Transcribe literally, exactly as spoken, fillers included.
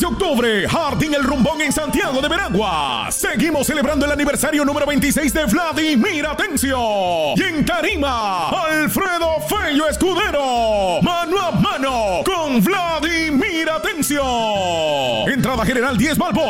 de octubre, Jardín El Rumbón en Santiago de Veraguas. Seguimos celebrando el aniversario número veintiséis de Vladimir Atencio. Y en Tarima, Alfredo Fello Escudero. Mano a mano con Vladimir Atencio. Entrada general diez balboas.